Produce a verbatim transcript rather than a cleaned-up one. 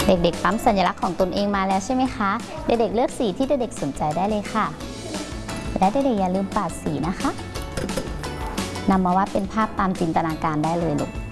เด็กๆปั๊มสัญลักษณ์ของตนเองมาแล้วใช่ไหมคะเด็กๆเลือกสีที่เด็กๆสนใจได้เลยค่ะและเด็กๆอย่าลืมปาดสีนะคะนำมาวาดเป็นภาพตามจินตนาการได้เลยลูก